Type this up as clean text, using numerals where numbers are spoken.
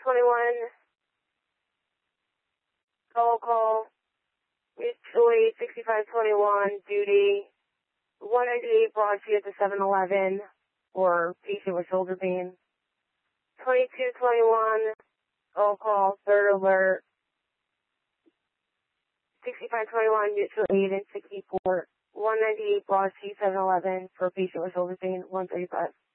2221, call, mutual aid 6521, duty 198 Broad Street at the 7-Eleven for patient with shoulder pain. 2221, call, third alert, 6521, mutual aid in 64, 198 Broad Street, 7-Eleven for patient with shoulder pain, 135.